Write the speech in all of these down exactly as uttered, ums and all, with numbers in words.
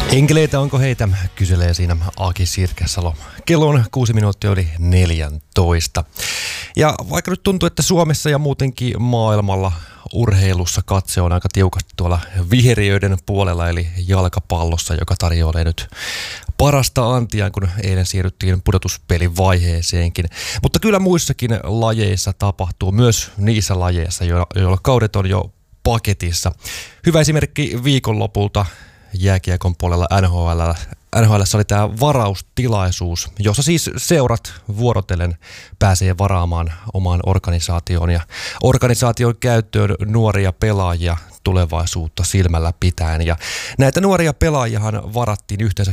Enkeleitä onko heitä, kyselee siinä Aki Sirkesalo. Kello on kuusi minuuttia yli neljäntoista. Ja vaikka nyt tuntuu, että Suomessa ja muutenkin maailmalla urheilussa katse on aika tiukasti tuolla viheriöiden puolella, eli jalkapallossa, joka tarjoaa nyt parasta antiaan, kun eilen siirryttiin pudotuspelin vaiheeseenkin. Mutta kyllä muissakin lajeissa tapahtuu, myös niissä lajeissa, joilla kaudet on jo paketissa. Hyvä esimerkki viikonlopulta jääkiekon puolella N H L. N H L:ssä oli tämä varaustilaisuus, jossa siis seurat vuorotellen pääsee varaamaan omaan organisaatioon ja organisaation käyttöön nuoria pelaajia tulevaisuutta silmällä pitäen. Ja näitä nuoria pelaajiahan varattiin yhteensä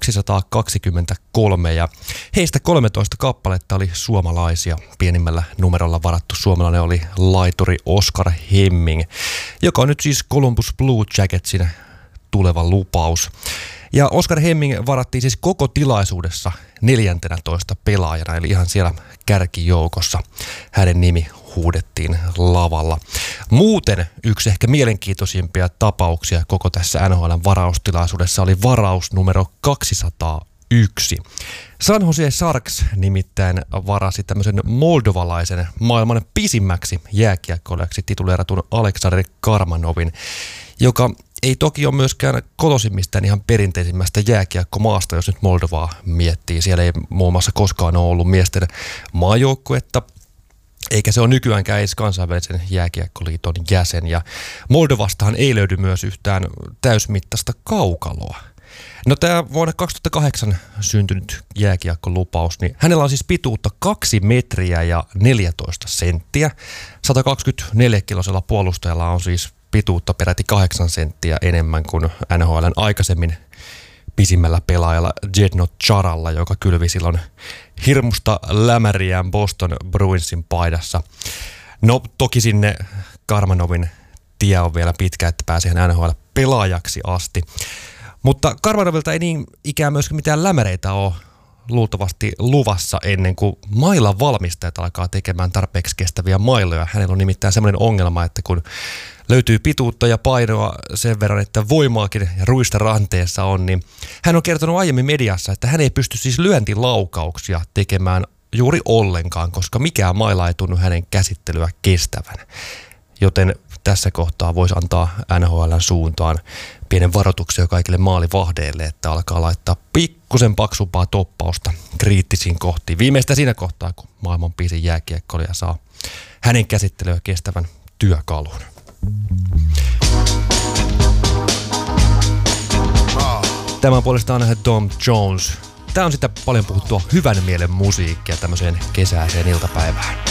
kaksisataakaksikymmentäkolme ja heistä kolmetoista kappaletta oli suomalaisia. Pienimmällä numerolla varattu suomalainen oli laituri Oskar Hemming, joka on nyt siis Columbus Blue Jacketsin tuleva lupaus. Ja Oskar Hemming varattiin siis koko tilaisuudessa neljäntenätoista pelaajana, eli ihan siellä kärkijoukossa hänen nimi huudettiin lavalla. Muuten yksi ehkä mielenkiintoisimpia tapauksia koko tässä N H L:n varaustilaisuudessa oli varaus numero kaksisataayksi. San Jose Sharks nimittäin varasi tämmöisen moldovalaisen maailman pisimmäksi jääkiekkoilijaksi tituleeratun Aleksandr Karmanovin, joka ei toki ole myöskään kotoisimmistään ihan perinteisimmästä jääkiekkomaasta, jos nyt Moldovaa miettii. Siellä ei muun muassa koskaan ole ollut miesten maajoukkuetta, eikä se ole nykyäänkään edes kansainvälisen jääkiekkoliiton jäsen. Ja Moldovastahan ei löydy myös yhtään täysmittaista kaukaloa. No tämä vuonna kaksituhattakahdeksan syntynyt jääkiekkolupaus, niin hänellä on siis pituutta kaksi metriä ja neljätoista senttiä. sata kaksikymmentäneljä kilosella puolustajalla on siis pituutta peräti kahdeksan senttiä enemmän kuin N H L:n aikaisemmin pisimmällä pelaajalla Zdeno Charalla, joka kylvi silloin hirmusta lämäriään Boston Bruinsin paidassa. No toki sinne Karmanovin tie on vielä pitkä, että pääsee N H L-pelaajaksi asti. Mutta Karmanovilta ei niin ikään myöskään mitään lämäreitä ole luultavasti luvassa ennen kuin mailan valmistajat alkaa tekemään tarpeeksi kestäviä mailoja. Hänellä on nimittäin semmoinen ongelma, että kun löytyy pituutta ja painoa sen verran, että voimaakin ja ruista ranteessa on, niin hän on kertonut aiemmin mediassa, että hän ei pysty siis lyöntilaukauksia tekemään juuri ollenkaan, koska mikään maila ei tunnu hänen käsittelyä kestävän. Joten tässä kohtaa voisi antaa N H L:n suuntaan pienen varoituksen kaikille maalivahdeille, että alkaa laittaa pikkusen paksumpaa toppausta kriittisiin kohtiin. Viimeistä siinä kohtaa, kun maailman pisin jääkiekkoilija saa hänen käsittelyä kestävän työkalun. Tämän puolestaan Tom Jones. Tämä on sitä paljon puhuttua hyvän mielen musiikkia tämmöiseen kesäiseen iltapäivään.